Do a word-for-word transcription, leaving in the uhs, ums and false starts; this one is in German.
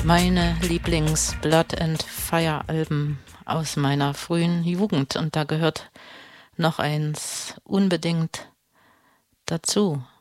Meine Lieblings-Blood and Fire-Alben aus meiner frühen Jugend. Und da gehört noch eins unbedingt dazu.